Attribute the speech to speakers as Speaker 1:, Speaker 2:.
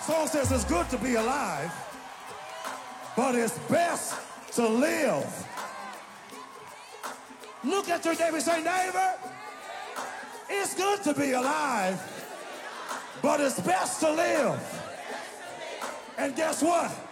Speaker 1: Song says it's good to be alive, but it's best to live. Look at your neighbor and say, neighbor, it's good to be alive, but it's best to live. And guess what?